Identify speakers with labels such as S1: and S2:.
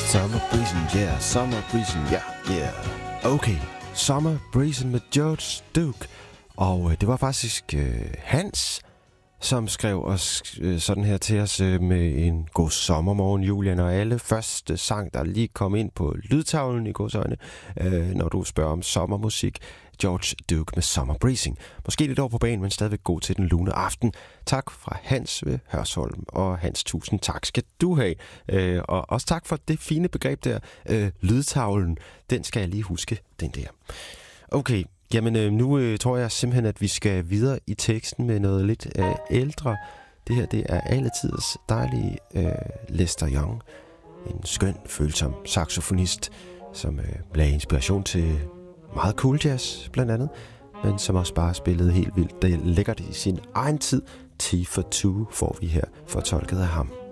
S1: Summer breezing, yeah, summer breezing, yeah, yeah. Okay, Summer breezing med George Duke. Og det var faktisk Hans, som skrev os sådan her til os med en god sommermorgen, Julian og alle. Første sang, der lige kom ind på lydtavlen i godsøjne, når du spørger om sommermusik. George Duke med Summer Breezing. Måske lidt over på banen, men stadigvæk god til den lune aften. Tak fra Hans ved Hørsholm. Og Hans, tusind tak skal du have. Og også tak for det fine begreb der. Lydtavlen, den skal jeg lige huske, den der. Okay, jamen nu tror jeg simpelthen, at vi skal videre i teksten med noget lidt ældre. Det her, det er alle tiders dejlige Lester Young. En skøn, følsom saxofonist, som lagde inspiration til meget cool jazz, blandt andet, men som også bare spillede helt vildt. Det er lækkert i sin egen tid. T for Two får vi her fortolket af ham.